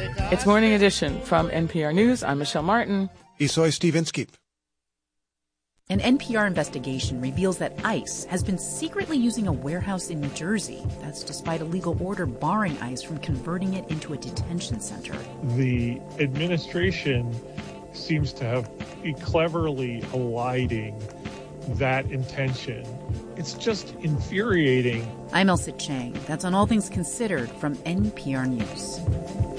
It's Morning Edition from NPR News. I'm Michelle Martin. Y soy Steve Inskeep. An NPR investigation reveals that ICE has been secretly using a warehouse in New Jersey. That's despite a legal order barring ICE from converting it into a detention center. The administration seems to have be cleverly eliding that intention. It's just infuriating. I'm Elsa Chang. That's on All Things Considered from NPR News.